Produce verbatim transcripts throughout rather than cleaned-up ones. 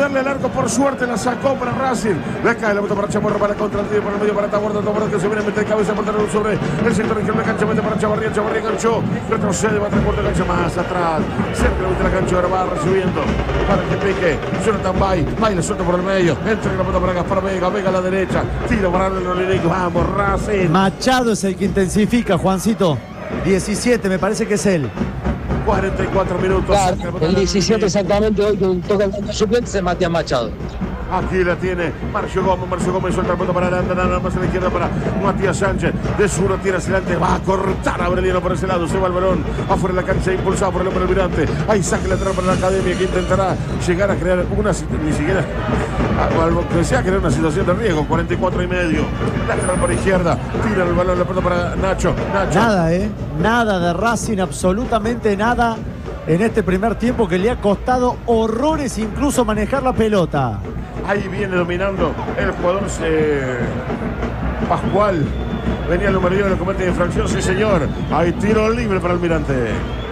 darle al arco, por suerte la sacó para Racing. Le cae la pelota para Chamorro, para contra el tiro por el medio para Taborda, Taborda que se viene a meter cabeza para tener sobre el sector izquierdo de cancha, mete para Chavarría, Chavarría enganchó, retrocede, va a tres cuartos de cancha más atrás, cerca de la cancha, ahora va recibiendo para que pique, Jonathan Bay, Bay le suelta por el medio, entra la pelota para Gaspar Vega, Vega a la derecha, tira para el Oleric, vamos Racing. Machado es el que intensifica, Juancito. diecisiete, me parece que es él. cuarenta y cuatro minutos. Claro, el diecisiete exactamente, hoy con un toque de suplente se Matías Machado. Aquí la tiene Marcio Gómez, Marcio Gómez suelta el punto para Aranda, nada más a la izquierda para Matías Sánchez, de zurdo tira hacia adelante, va a cortar a Aureliano por ese lado, se va el balón, afuera de la cancha, impulsado por el hombre Almirante, ahí saque lateral para la Academia que intentará llegar a crear una, ni siquiera, algo que sea crear una situación de riesgo, cuarenta y cuatro y medio, lateral por izquierda, tira el balón, la pelota para Nacho, Nacho. Nada, eh, nada de Racing, absolutamente nada en este primer tiempo que le ha costado horrores incluso manejar la pelota. Ahí viene dominando el jugador eh, Pascual. Venía el número diez, lo comete de infracción, sí señor. Hay tiro libre para Almirante.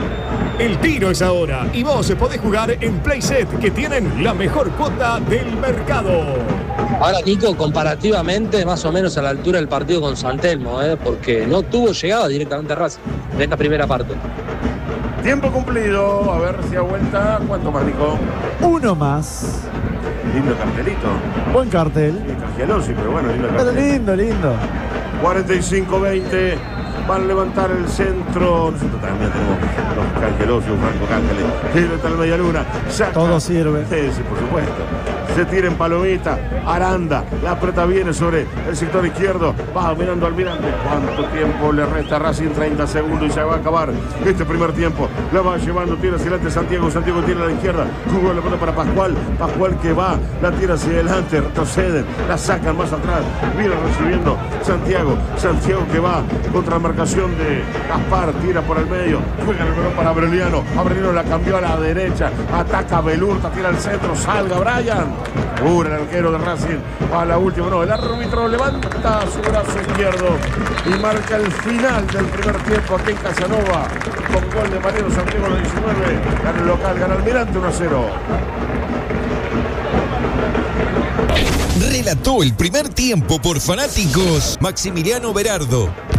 El tiro es ahora y vos podés jugar en Playset, que tienen la mejor cuota del mercado. Ahora, Nico, comparativamente, más o menos a la altura del partido con San Telmo, ¿eh? Porque no tuvo llegada directamente a Racing en esta primera parte. Tiempo cumplido. A ver si a vuelta. ¿Cuánto más, Nico? Uno más. Lindo cartelito. Buen cartel. Sí, Cagialosi, pero bueno, lindo Pero cartel. lindo, lindo. cuarenta y cinco veinte. Van a levantar el centro. Nosotros también tenemos los Cangelosi, un Franco Cángeles. Tira está la media luna. Saca. Todo sirve. Sí, sí, por supuesto. Se tira en palomita. Aranda. La pelota viene sobre el sector izquierdo. Va mirando al Almirante. ¿Cuánto tiempo le resta a Racing? treinta segundos y se va a acabar este primer tiempo. La va llevando. Tira hacia adelante Santiago. Santiago tira a la izquierda. Jugó la pelota para Pascual. Pascual que va. La tira hacia adelante. Retroceden. La sacan más atrás. Viene recibiendo Santiago. Santiago que va contra la marcación de Gaspar. Tira por el medio. Juega el balón para Aureliano. Aureliano la cambió a la derecha. Ataca Belurta. Tira al centro. Salga Brian. Segura el arquero de Racing. A la última. No, el árbitro levanta su brazo izquierdo y marca el final del primer tiempo aquí en Casanova. Con gol de Mariano Santiago a los diecinueve. Gana el local. Gana Almirante uno a cero. Relató el primer tiempo por Fanáticos Maximiliano Berardo.